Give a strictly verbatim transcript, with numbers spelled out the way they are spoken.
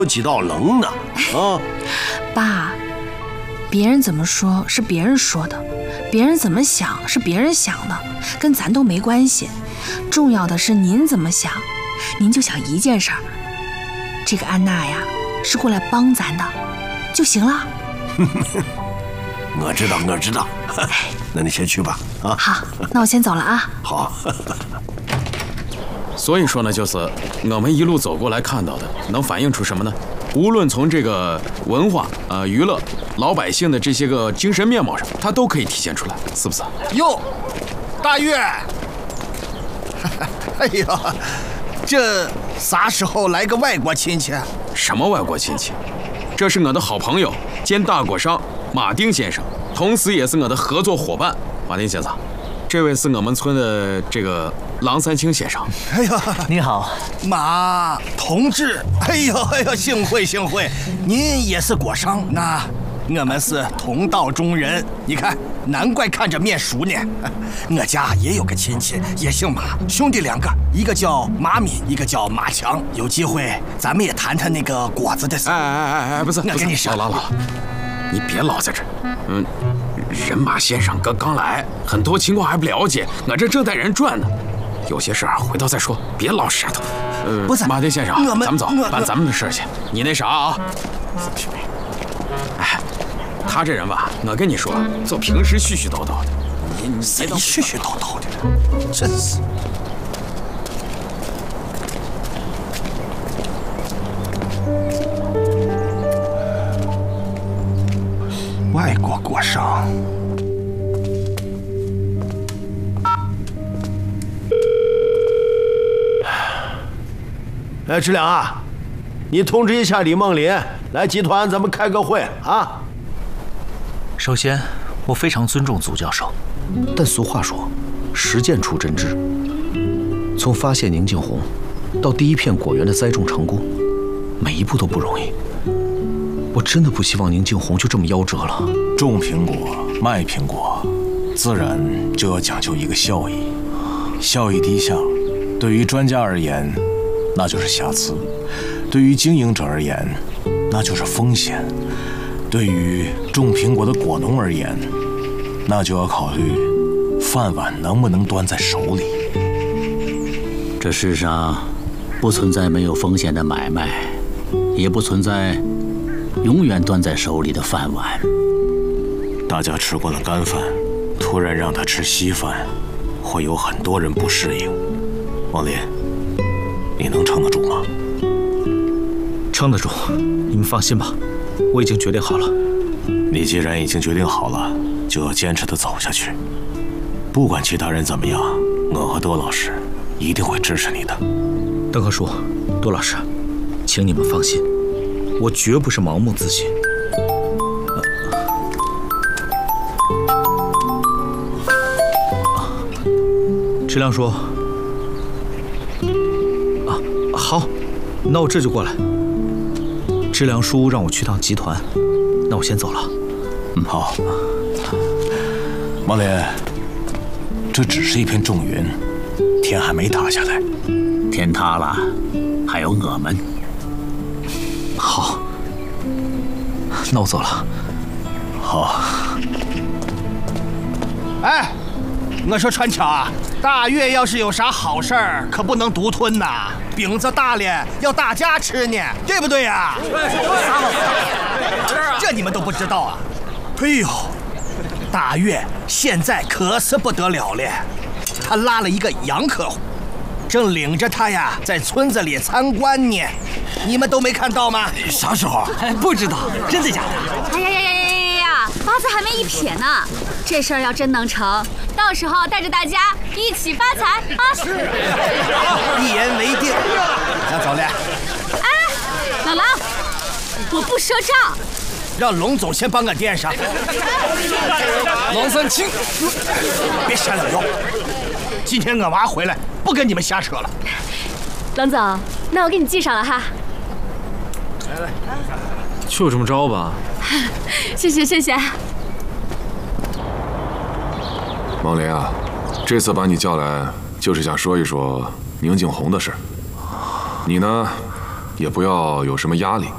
有几道棱呢？啊， 爸，别人怎么说是别人说的，别人怎么想是别人想的，跟咱都没关系。重要的是您怎么想，您就想一件事儿，这个安娜呀是过来帮咱的，就行了。 我知道，我知道。那你先去吧。啊， 好，那我先走了啊。 好。 所以说呢，就是我们一路走过来看到的，能反映出什么呢？无论从这个文化、呃娱乐、老百姓的这些个精神面貌上，它都可以体现出来，是不是？ 哟，大月，哎呀，这啥时候来个外国亲戚？ 什么外国亲戚？这是我的好朋友兼大国商马丁先生，同时也是我的合作伙伴。马丁先生，这位是我们村的这个郎三清先生。 哎呀， 你好， 马同志。哎呦哎呦，幸会幸会，您也是果商？那我们是同道中人。你看，难怪看着面熟呢。我家也有个亲戚，也姓马，兄弟两个，一个叫马敏，一个叫马强。有机会咱们也谈谈那个果子的事。 哎哎哎哎，不是， 我跟你说， 老老老，你别老在这儿。嗯，人马先生刚刚来，很多情况还不了解，我这正带人转呢。有些事儿回头再说，别老舌头。呃， 不是， 马丁先生， 咱们走，办咱们的事去。你那啥啊？哎，他这人吧，我跟你说，就平时絮絮叨叨的。你你谁絮絮叨叨的？真是。外国果商。 哎，志良啊，你通知一下李梦林，来集团咱们开个会啊。 首先，我非常尊重祖教授，但俗话说，实践出真知。从发现宁静红到第一片果园的栽种成功，每一步都不容易。我真的不希望宁静红就这么夭折了。 种苹果、卖苹果，自然就要讲究一个效益。效益低下，对于专家而言，那就是瑕疵；对于经营者而言，那就是风险；对于种苹果的果农而言，那就要考虑饭碗能不能端在手里。 这世上不存在没有风险的买卖，也不存在永远端在手里的饭碗。 大家吃惯了干饭，突然让他吃稀饭，会有很多人不适应。王林，你能撑得住吗？ 撑得住，你们放心吧，我已经决定好了。 你既然已经决定好了，就要坚持地走下去。不管其他人怎么样，我和多老师一定会支持你的。 邓和叔，多老师，请你们放心，我绝不是盲目自信。质量说：“啊，好，那我这就过来。质量叔让我去趟集团，那我先走了。 嗯，好。王林，这只是一片重云，天还没塌下来。 天塌了，还有我们。 好，那我走了。 好。 哎。”我说川桥啊，大月要是有啥好事儿，可不能独吞呐，饼子大了要大家吃呢，对不对呀？这你们都不知道啊？哎呦，大月现在可是不得了了，他拉了一个洋客户，正领着他呀在村子里参观呢，你们都没看到吗？ 啥时候？ 哎，不知道，真的假的？ 哎呀呀呀呀呀呀！八字还没一撇呢，这事儿要真能成，到时候带着大家一起发财啊！ 一言为定，那走了。 哎，老狼，我不赊账， 让龙总先帮我垫上。龙三清，别瞎了腰。今天我娃回来，不跟你们瞎扯了。 龙总，那我给你记上了哈。 来来， 就这么着吧。 谢谢谢谢。 王林啊，这次把你叫来，就是想说一说宁静红的事。你呢，也不要有什么压力。